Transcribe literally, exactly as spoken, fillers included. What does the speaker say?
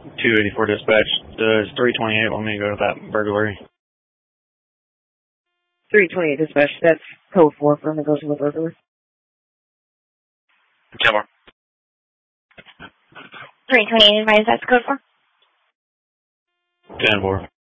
two eighty-four dispatch. Does three twenty-eight want me to go to that burglary? three twenty-eight dispatch, that's code four for negotiable burglary. ten four. three twenty-eight advised, that's code four. ten four.